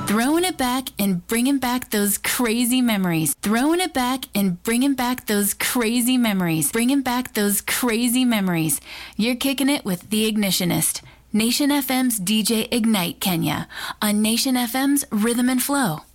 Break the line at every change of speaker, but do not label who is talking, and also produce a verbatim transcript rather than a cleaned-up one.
Throwing it back and bringing back those crazy memories. Throwing it back and bringing back those crazy memories. Bringing back those crazy memories. You're kicking it with The Ignitionist. Nation F M's D J Ignite Kenya on Nation F M's Rhythm and Flow.